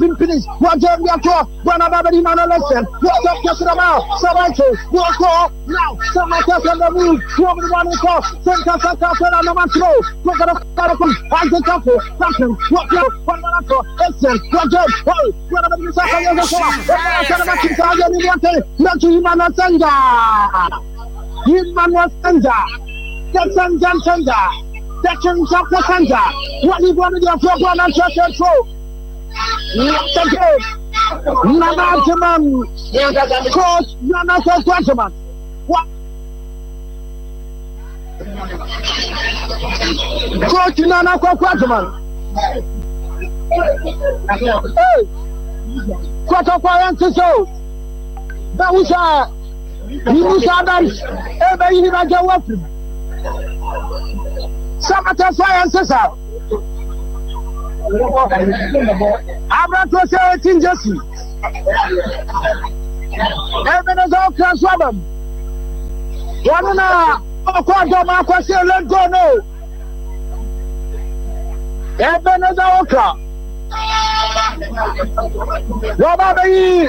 finish. What job you are when I'm about man lesson. What up just about Sabato? What go now? Someone just on the move. Woman one is off. Center and the man throw. Look at the couple. I take up something. What go? One man throw. Excellent. What job? Oh, what about the second year? Not to him and Sanja. Him and Sanja. Sanja. Section chapter Sanja. What you want to do for one and church and throw? Nana German, coach, Nana German. What? Coach Nana German. Hey, quarter point so. That was Adams. Everybody in the weapon. Some sciences are. I'm not going to say it in Jesse. Ebenezer Kranswabam. One na Okwado Makwasi let go no. Ebenezer Okra. Robabi.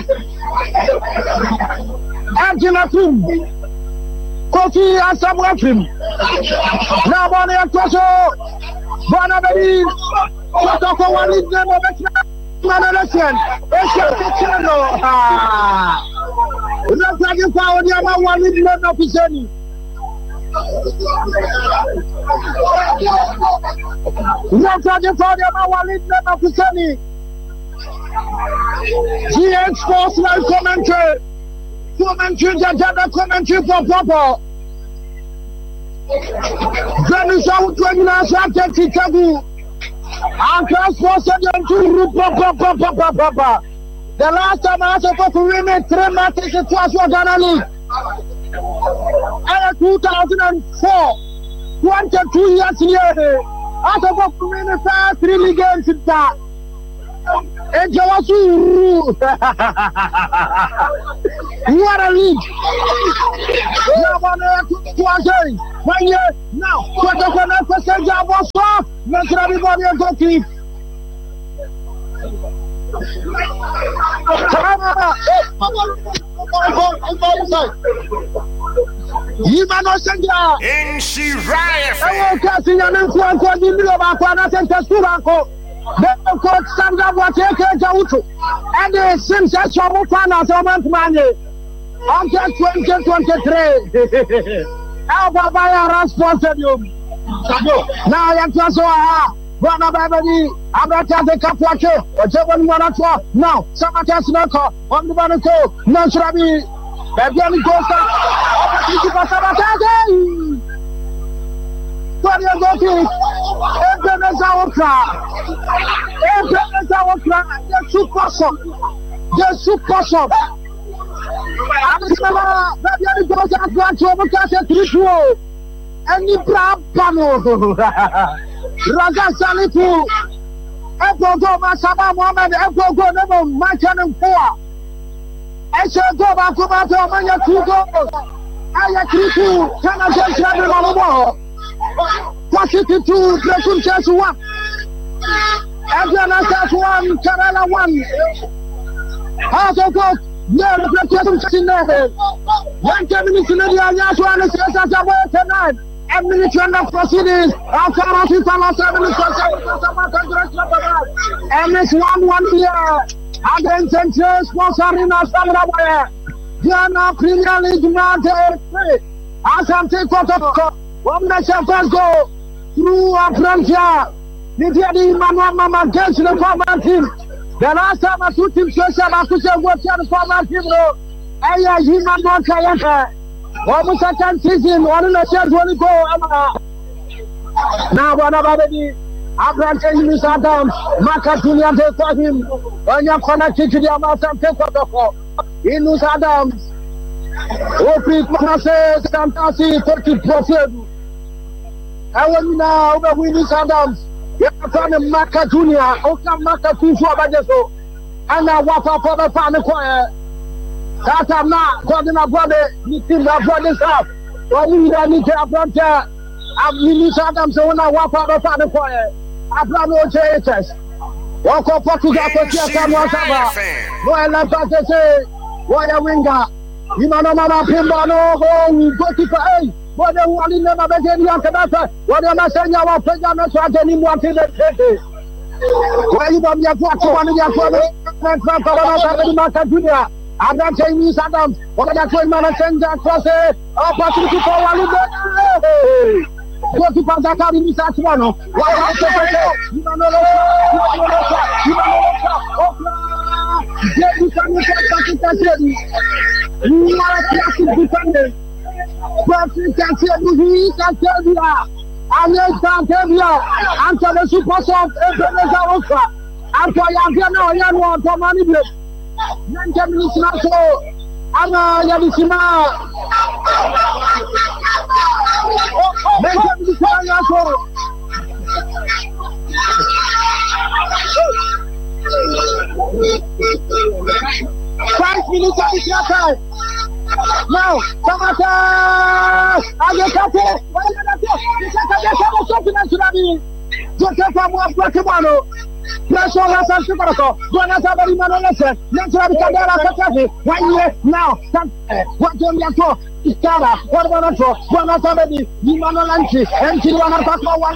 Angela Film. Kofi Asamoah Film. Now Bonnie Akwaso. Bonababi. What of one is the Manalasan? No. Not like you found the other one is not officially. Not like you found the other one is not officially. GH Sports Live commentary. Commentary, the commentary for Papa. Granny South 20 minutes after Chicago. And transport them to Papa. The last time I saw for women 3 matches it was Ghana League. And 2004, 22 years later, I saw for women 3 league games in that. And Jawasu, what a league! One year now, what of an episode job was off. Let everybody go keep. In Shiraya. I will cast in an influence in the Bakwana Center Suranko. The coach stands up what take Jautu. And the Sims as your partner, so much money. Until 2023. How about my responsible? Now I am just so I'm not the Capuache, or Jevon Manatua. Now, some of us not on the Banato, no Shrabi, Babiani Costa, what are you going the super shop, the super shop. Babiani Costa, Babiani Any Brabano, Raga Salifu, Epogo Masaba Mohammed, Epogo Nemo, Macan and Four. I shall go back to Maya 2 goals. I agree Canada Shabby on 42, Dragon Chess 1. Adriana Chess 1, Kerala 1. House of God, no, the Chess in there. 1 minute in the Yasuan says as a way tonight. Administration proceedings after and it's 1 year against Central sponsoring us Ghana Premier League United Asante Kotoko one nation first go through a frontier the Mama against the former team. The last time I took him social what the former team I human not Kayaka. One second season, one in the church when you go. Now, what about the Abraham English Adams, Macatunia for him, when you're connected to the Amazon Pekotoko, Inus Adams, Opie Process, Fantasy, 30 Process. I want now over Willis Adams, you have found a Macatunia, Oka Macatu for Bajaso, and now what up for the family choir. That I'm not calling a brother, you think that brother's up. Or we need to approach I'm Willis Adams, so when I walk out of the choir, I plan no changes. Wako Portugal kutia kama saba. Moela Pasese. Waya winga. Imana mama pimba no goalkeeper eh. Wale wali na begeni ya kabasa. Wale masenya wa penya na swate ni mwati de tete. Kwa hiyo mjafua kwa ni mjafua na kwa ni makadunia. Adam Chinese Adam. Wakaja kwa imana senja cross. Opportunity for wali de. Goalkeeper Zakari Misachwano. Wale imana Jadi kami kita jadi, mula klasik defender, klasik dia, ane dia, antara super soft, Ebenezer Oka, antara yang dia nak yang want mani dia, nanti misalnya so, ana yang di sini, nanti misalnya so. 5 minutes of extra time. Now, Samata, Ayekate, Joseph Amuafuatimano, Pressure Hassan Superco, Guanazabari Manolese, Natural Cadera Catati, 1 year now, what do you have? Istara, what about Guanazabari, Imanolanchi, and Tiwana